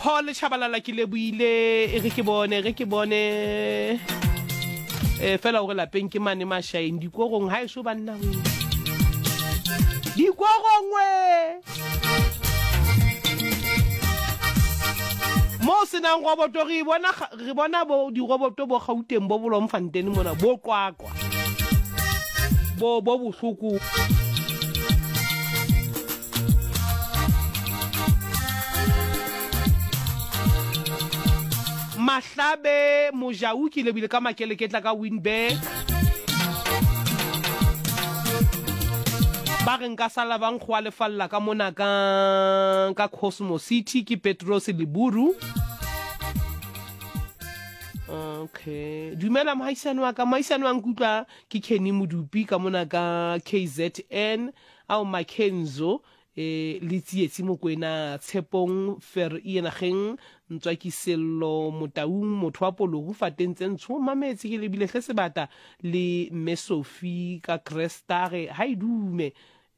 Paul Chabalala ke leboile re ke bone fela o re lapeng ke mane mashaeng dikorong ha eso banna we dikorong we mo senang roboto re bona bo di roboto bo Gauteng bo Bloemfontein mona bo kwakwa bo bohloko Mahlabe Mojau ke lebile ka makele ke tla ka Winberg ba re nka sala bang khwa le falla ka mona ka Cosmo City ke Petros Liburu. Okay, dumela mohaisane wa ka mohaisane wa nkutla ke Kenny Modupi ka mona ka KZN au Makenzo le tsietsi mokwena Tshepong fer ena geng ntswa ke sello motaung motho wa polo go fatentse ntsho mametsi ke lebile hle sebata le Mesofi ka Crestare ha idume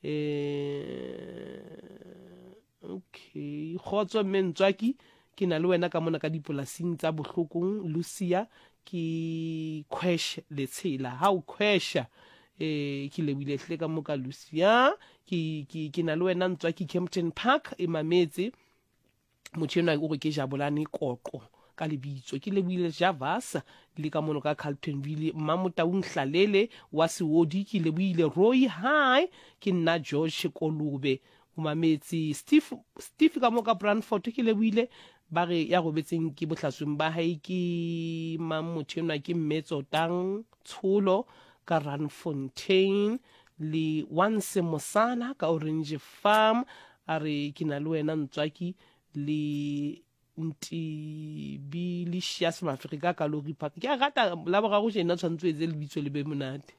okay khotso mentswaki ke na le wena ka mona ka dipolasing tsa bohlokong Lucia ke Khwesh le tshela ha o khwesha ke lebile hle ka moka Lucia ke na le wena ntswa ke Kempton Park e mametse motšhena o ke Jabolane Qoqo ka lebitso ke lebile Javas le ka mono ka Carltonville Mamotaung Hlalele wa Sewodi ke lebile Roy High ke nna George Kolube o mametse Steve ka moka Brandford ke lebile ba re ya go betseng ke bohlasweng ba hae ke mamotšhena ke Mmetso Tang Tsholo ka Randfontein le Once Mosana ka Orange Farm are ke na le wena ntswaki le Ntibilicious Mafrika ka Lori Park ke a rata la boga go jena tshwantse etse le bitso le be monate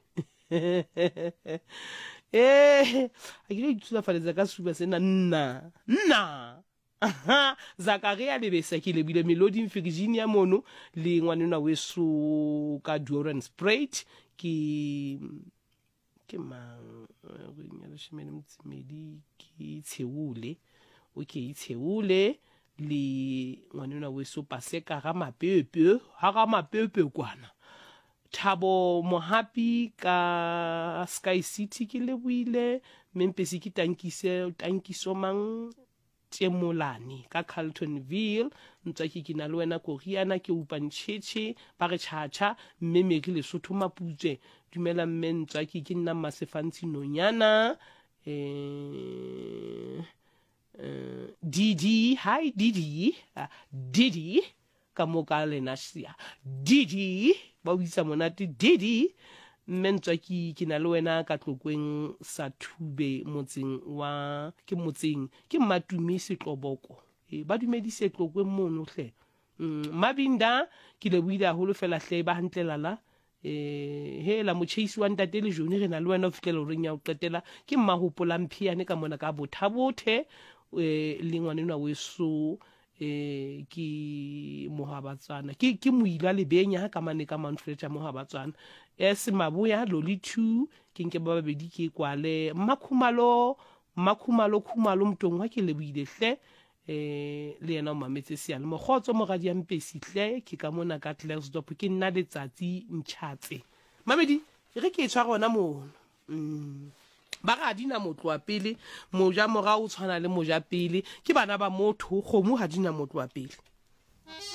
a ke itshula faletsa ka suba sena nna Zakaria lebesa ke lebile Melody Virginia mono le ngwanena weso ka Durance Sprite ke mang re nya le shemene mtsimedi ke Tsheule okay Tsheule le ngwanena weso Paseka ga mapepe kwana Thabo Mohapi ka Sky City ke lebuile Memphis ke tankiso mang Temolani ka Carltonville ntswa ke na le wena Koreana ke upantšhetše ba re tšhatša mme ke Lesotho Maputse dumela mme ntswa ke nna Masefantsi Nonyana Didi hi Didi ka moka Lenasia Didi ba bitsa monate Didi mentswa ke na le wena ka Tlokweng sa Thube motseng ke Matumi Setloboko ba dumedise Tlokweng mono hle Mabinda ke le buile haholo fela hle ba hantlelala hela motšheisi wa ntate le jone re na le wena o fitlela o reng ya o qetela ke Mmahopola Mphiane ka mona ka Bothabothe le ngwanena weso ke Mohabatswana ke Moila Lebenya ka mane ka Manfred Mohabatswana Mabuya Loli 2 ke nke ba babedi ke kwale Makhumalo mtongwa ke lebile hle le yena o mametse seale mogotso mo ga diampesi hle ke ka mona ka Klersdorp ke nna letsatsi ntšhatse mamedi re ke tshwa gona mono ba ga dina motlo wa pele moja morao tshwana le moja pele ke bana ba motho kgomo ga dina motlo wa pele